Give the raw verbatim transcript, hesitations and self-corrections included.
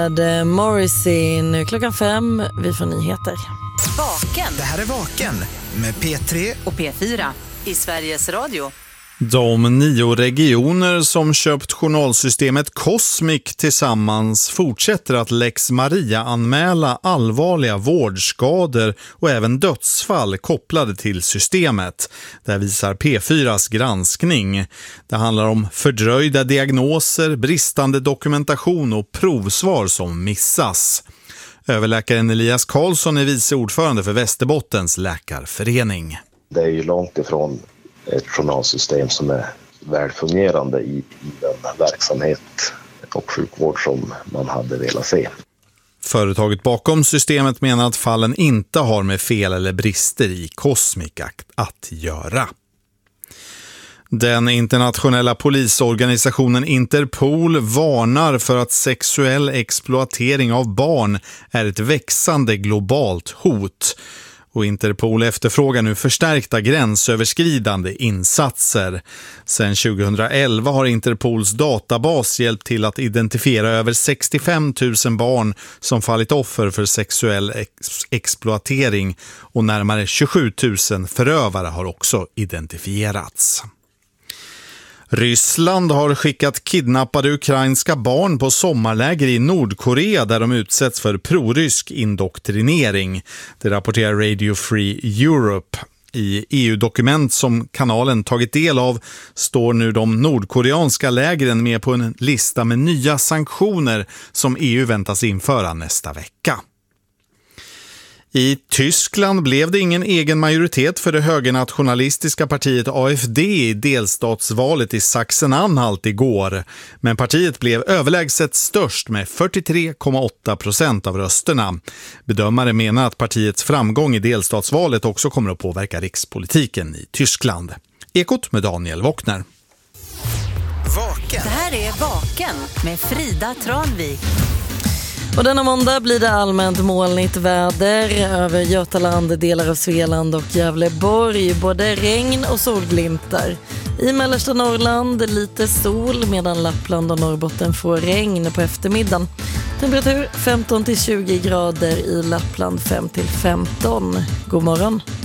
Med Morrissey, nu klockan fem, vi får nyheter. Vaken. Det här är Vaken med P tre och P fyra i Sveriges Radio. De nio regioner som köpt journalsystemet Cosmic tillsammans fortsätter att Lex Maria anmäla allvarliga vårdskador och även dödsfall kopplade till systemet. Det visar P fyras granskning. Det handlar om fördröjda diagnoser, bristande dokumentation och provsvar som missas. Överläkaren Elias Karlsson är vice ordförande för Västerbottens läkarförening. Det är ju långt ifrån ett journalsystem som är välfungerande i, i den verksamhet och sjukvård som man hade velat se. Företaget bakom systemet menar att fallen inte har med fel eller brister i Cosmic att göra. Den internationella polisorganisationen Interpol varnar för att sexuell exploatering av barn är ett växande globalt hot. Och Interpol efterfrågar nu förstärkta gränsöverskridande insatser. Sedan tjugohundraelva har Interpols databas hjälpt till att identifiera över sextiofem tusen barn som fallit offer för sexuell ex- exploatering och närmare tjugosju tusen förövare har också identifierats. Ryssland har skickat kidnappade ukrainska barn på sommarläger i Nordkorea där de utsätts för prorysk indoktrinering. Det rapporterar Radio Free Europe. I E U-dokument som kanalen tagit del av står nu de nordkoreanska lägren med på en lista med nya sanktioner som E U väntas införa nästa vecka. I Tyskland blev det ingen egen majoritet för det högernationalistiska partiet A F D i delstatsvalet i Sachsen-Anhalt igår. Men partiet blev överlägset störst med fyrtiotre komma åtta procent av rösterna. Bedömare menar att partiets framgång i delstatsvalet också kommer att påverka rikspolitiken i Tyskland. Ekot med Daniel Wockner. Vaken. Det här är Vaken med Frida Tranvik. Och denna måndag blir det allmänt molnigt väder över Götaland, delar av Svealand och Gävleborg. Både regn och solglimtar. I mellersta Norrland lite sol medan Lappland och Norrbotten får regn på eftermiddagen. Temperatur femton till tjugo grader, i Lappland fem till femton. God morgon.